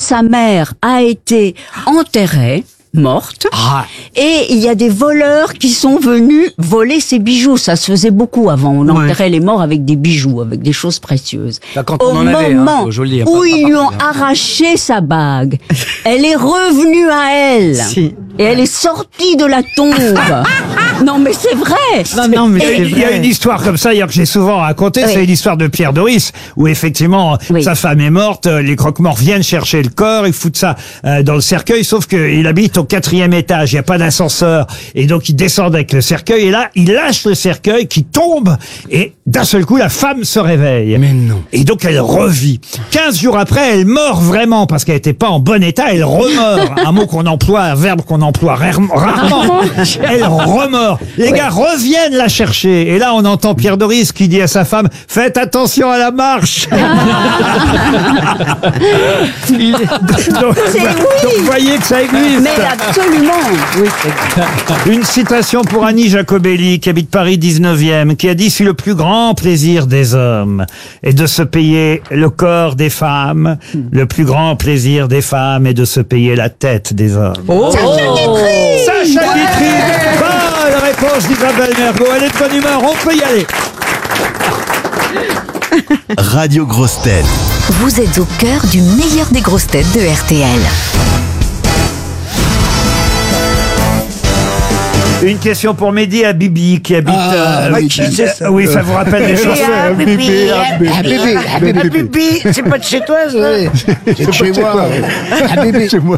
sa mère a été enterrée, morte, et il y a des voleurs qui sont venus voler ses bijoux. Ça se faisait beaucoup avant. On enterrait les morts avec des bijoux, avec des choses précieuses. Là, quand Au on en avait, moment faut joli, où ils lui ont arraché sa bague, elle est revenue à elle. Si. Et elle est sortie de la tombe. Non, mais c'est vrai. Non, mais c'est Il y a une histoire comme ça, que j'ai souvent racontée, Oui. c'est l'histoire de Pierre Doris, où effectivement, Oui. sa femme est morte, les croque-morts viennent chercher le corps, ils foutent ça dans le cercueil, sauf qu'il habite au 4e étage, il n'y a pas d'ascenseur, et donc ils descendent avec le cercueil, et là, il lâche le cercueil qui tombe, et d'un seul coup, la femme se réveille. Mais non. Et donc elle revit. 15 jours après, elle meurt vraiment, parce qu'elle n'était pas en bon état, elle remeurt. Un mot qu'on emploie, un verbe qu'on emploie rarement. Elle remeurt. Les gars reviennent la chercher. Et là, on entend Pierre Doris qui dit à sa femme, faites attention à la marche. donc, vous voyez que ça existe. Mais absolument. Une citation pour Annie Jacobelli, qui habite Paris 19e, qui a dit « Si le plus grand plaisir des hommes est de se payer le corps des femmes, le plus grand plaisir des femmes est de se payer la tête des hommes. » Sacha Guitry. Bonne réponse d'Isabelle Mergo. Elle est de bonne humeur, on peut y aller. Radio Grosses Têtes. Vous êtes au cœur du meilleur des grosses têtes de RTL. Une question pour Mehdi Habibi, qui habite... oui, ça vous rappelle des chansons. Habibi, c'est pas de chez toi, ça. C'est chez moi. Habibi.